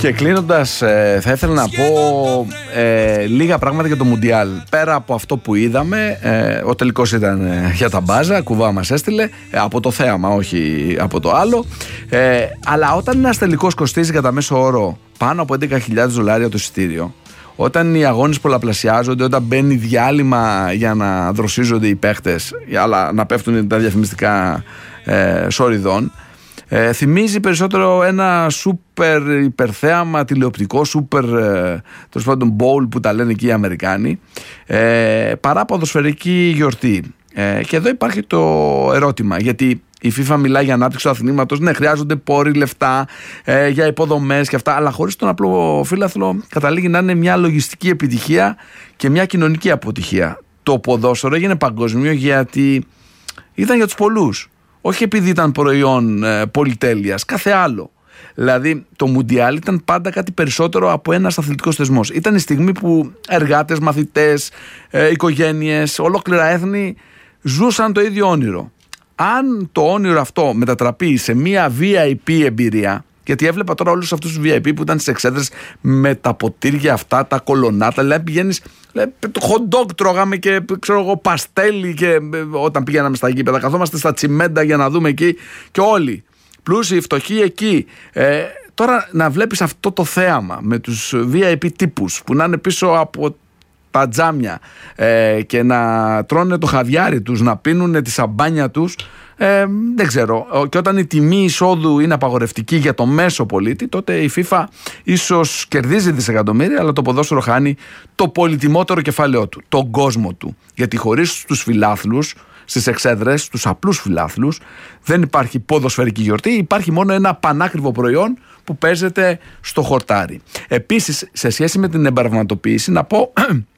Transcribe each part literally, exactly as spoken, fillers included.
Και κλείνοντας, ε, θα ήθελα να πω ε, λίγα πράγματα για το Μουντιάλ. Πέρα από αυτό που είδαμε, ε, ο τελικός ήταν ε, για τα μπάζα, κουβά μας έστειλε, ε, από το θέαμα, όχι από το άλλο. Ε, αλλά όταν ένας τελικός κοστίζει κατά μέσο όρο πάνω από έντεκα χιλιάδες δολάρια το εισιτήριο, όταν οι αγώνες πολλαπλασιάζονται, όταν μπαίνει διάλειμμα για να δροσίζονται οι παίχτες, αλλά να πέφτουν τα διαφημιστικά ε, σοριδών, Ε, θυμίζει περισσότερο ένα σούπερ υπερθέαμα τηλεοπτικό, σούπερ ε, τέλος πάντων bowl που τα λένε εκεί οι Αμερικάνοι, ε, παρά ποδοσφαιρική γιορτή. Ε, και εδώ υπάρχει το ερώτημα, γιατί η FIFA μιλάει για ανάπτυξη του αθλήματος, ναι, χρειάζονται πόροι, λεφτά ε, για υποδομές και αυτά, αλλά χωρίς τον απλό φύλαθλο καταλήγει να είναι μια λογιστική επιτυχία και μια κοινωνική αποτυχία. Το ποδόσφαιρο έγινε παγκόσμιο γιατί ήταν για τους πολλούς. Όχι επειδή ήταν προϊόν ε, πολυτέλειας, κάθε άλλο. Δηλαδή το Μουντιάλ ήταν πάντα κάτι περισσότερο από ένας αθλητικός θεσμός. Ήταν η στιγμή που εργάτες, μαθητές, ε, οικογένειες, ολόκληρα έθνη ζούσαν το ίδιο όνειρο. Αν το όνειρο αυτό μετατραπεί σε μια βι άι πι εμπειρία, γιατί έβλεπα τώρα όλους αυτούς τους βι άι πι που ήταν στις εξέδρες με τα ποτήρια αυτά, τα κολονάτα, δηλαδή πηγαίνεις, το hot dog τρώγαμε και ξέρω εγώ παστέλι, και όταν πηγαίναμε στα γήπεδα καθόμαστε στα τσιμέντα για να δούμε εκεί και όλοι πλούσιοι, φτωχοί εκεί. ε, τώρα να βλέπεις αυτό το θέαμα με τους βι άι πι τύπους που να είναι πίσω από τα τζάμια ε, και να τρώνε το χαβιάρι τους, να πίνουν τη σαμπάνια τους, ε, δεν ξέρω. Και όταν η τιμή εισόδου είναι απαγορευτική για το μέσο πολίτη, τότε η FIFA ίσως κερδίζει δισεκατομμύρια, αλλά το ποδόσφαιρο χάνει το πολυτιμότερο κεφάλαιό του, τον κόσμο του. Γιατί χωρίς τους φιλάθλους στις εξέδρες, τους απλούς φιλάθλους, δεν υπάρχει ποδοσφαιρική γιορτή, υπάρχει μόνο ένα πανάκριβο προϊόν που παίζεται στο χορτάρι. Επίσης, σε σχέση με την εμπαρευματοποίηση, να πω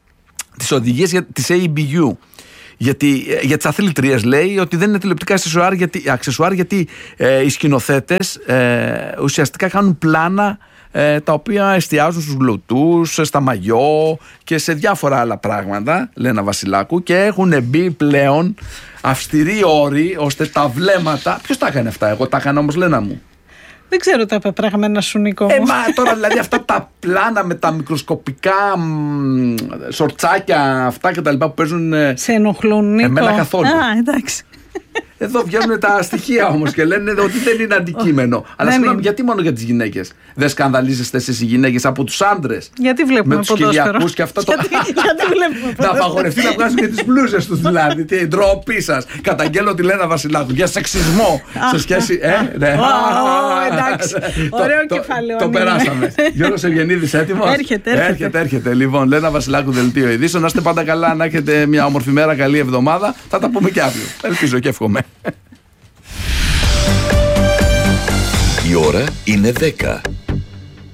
τις οδηγίες για, της έι μπι γιου. Γιατί, για τις αθλητρίες λέει ότι δεν είναι τηλεοπτικά αξεσουάρ γιατί, αξεσουάρ, γιατί ε, οι σκηνοθέτες ε, ουσιαστικά κάνουν πλάνα ε, τα οποία εστιάζουν στους γλωτούς, στα μαγιό και σε διάφορα άλλα πράγματα, Λένα Βασιλάκου, και έχουν μπει πλέον αυστηροί όροι ώστε τα βλέμματα. Ποιος τα έκανε αυτά? Εγώ τα έκανα όμως, Λένα μου. Δεν ξέρω τα πεπραγμένα σου, Νίκο. Ε, μα τώρα δηλαδή αυτά τα πλάνα με τα μικροσκοπικά μ, σορτσάκια αυτά και τα λοιπά που παίζουν. Σε ενοχλούν, Νίκο? Εμένα καθόλου. Α, εντάξει. Εδώ βγαίνουν τα στοιχεία όμως και λένε ότι δεν είναι αντικείμενο. Αλλά συγγνώμη, γιατί μόνο για τις γυναίκες? Δεν σκανδαλίζεστε εσείς οι γυναίκες από τους άντρες? Γιατί βλέπουμε με τους Κυριακούς και αυτά? Γιατί, το... γιατί βλέπουμε να απαγορευτεί να βγάζουν και τις μπλούζες τους δηλαδή. Τι ντροπή σας. Καταγγέλλω τη Λένα Βασιλάκου για σεξισμό σε σχέση. Ε, ναι. Εντάξει. Ωραίο κεφάλαιο. Το περάσαμε. Γιώργος Ευγενίδης έτοιμος? Έρχεται, έρχεται. Λοιπόν, Λένα Βασιλάκου, δελτίο ειδήσεων. Να είστε πάντα καλά, να έχετε μια όμορφη μέρα, καλή εβδομάδα. Θα τα πούμε και αύριο. Ελπίζω και εύχομαι. Η ώρα είναι δέκα.